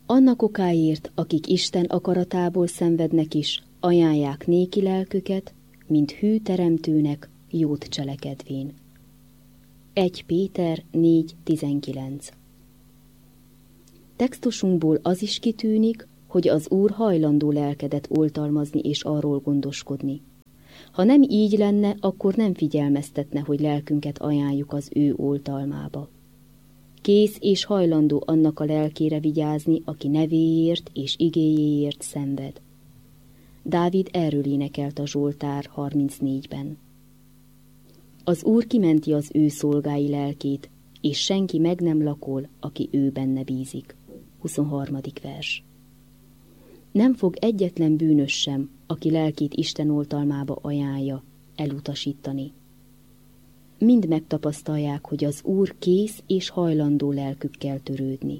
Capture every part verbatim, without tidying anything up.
Annak okáért, akik Isten akaratából szenvednek is, ajánlják néki lelküket, mint hű teremtőnek jót cselekedvén. egy Péter négy tizenkilenc. Textusunkból az is kitűnik, hogy az Úr hajlandó lelkedet oltalmazni és arról gondoskodni. Ha nem így lenne, akkor nem figyelmeztetne, hogy lelkünket ajánljuk az ő oltalmába. Kész és hajlandó annak a lelkére vigyázni, aki nevéért és igéjéért szenved. Dávid erről énekelt a Zsoltár harmincnégyben. Az Úr kimenti az ő szolgái lelkét, és senki meg nem lakol, aki ő benne bízik. huszonharmadik vers. Nem fog egyetlen bűnös sem, aki lelkét Isten oltalmába ajánlja, elutasítani. Mind megtapasztalják, hogy az Úr kész és hajlandó lelkükkel törődni.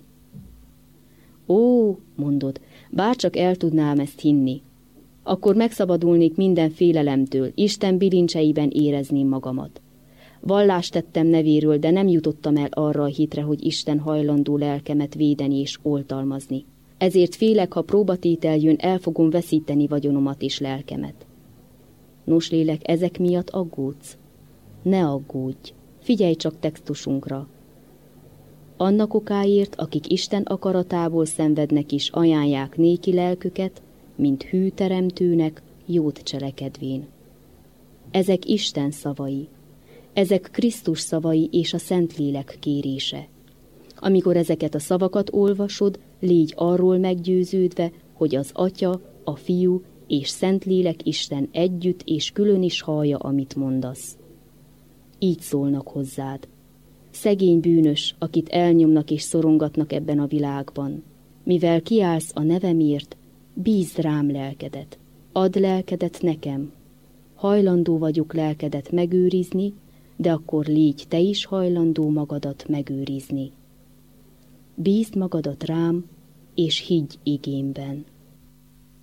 Ó, mondod, bárcsak el tudnám ezt hinni, akkor megszabadulnék minden félelemtől, Isten bilincseiben érezném magamat. Vallást tettem nevéről, de nem jutottam el arra a hitre, hogy Isten hajlandó lelkemet védeni és oltalmazni. Ezért félek, ha próbatétel jön, el fogom veszíteni vagyonomat és lelkemet. Nos, lélek, ezek miatt aggódsz? Ne aggódj, figyelj csak textusunkra. Annak okáért, akik Isten akaratából szenvednek is, ajánlják néki lelküket, mint hű teremtőnek, jót cselekedvén. Ezek Isten szavai, ezek Krisztus szavai és a Szentlélek kérése. Amikor ezeket a szavakat olvasod, légy arról meggyőződve, hogy az Atya, a Fiú és Szentlélek Isten együtt és külön is hallja, amit mondasz. Így szólnak hozzád. Szegény bűnös, akit elnyomnak és szorongatnak ebben a világban. Mivel kiállsz a nevemért, bízd rám lelkedet. Add lelkedet nekem. Hajlandó vagyok lelkedet megőrizni, de akkor légy te is hajlandó magadat megőrizni. Bízd magadat rám, és higgy igémben.